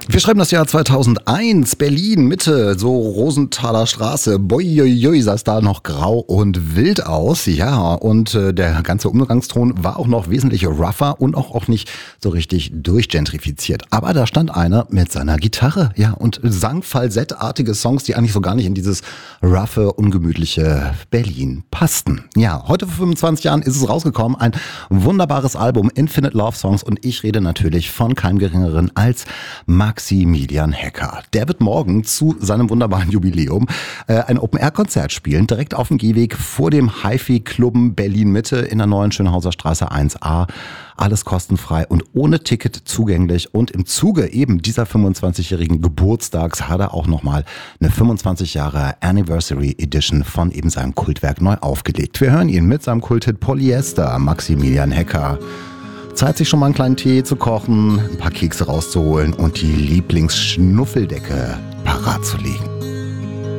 Wir schreiben das Jahr 2001, Berlin, Mitte, so Rosenthaler Straße. Boiuiui, sah es da noch grau und wild aus. Ja, und der ganze Umgangston war auch noch wesentlich rougher und auch nicht so richtig durchgentrifiziert. Aber da stand einer mit seiner Gitarre, ja, und sang falsettartige Songs, die eigentlich so gar nicht in dieses roughe, ungemütliche Berlin passten. Ja, heute vor 25 Jahren ist es rausgekommen, ein wunderbares Album, Infinite Love Songs, und ich rede natürlich von keinem Geringeren als Maximilian Hecker. Der wird morgen zu seinem wunderbaren Jubiläum ein Open-Air-Konzert spielen, direkt auf dem Gehweg vor dem HiFi-Club Berlin-Mitte in der neuen Schönhauser Straße 1a. Alles kostenfrei und ohne Ticket zugänglich. Und im Zuge eben dieser 25-jährigen Geburtstags hat er auch nochmal eine 25 Jahre Anniversary Edition von eben seinem Kultwerk neu aufgelegt. Wir hören ihn mit seinem Kulthit Polyester, Maximilian Hecker. Zeit, sich schon mal einen kleinen Tee zu kochen, ein paar Kekse rauszuholen und die Lieblingsschnuffeldecke parat zu legen.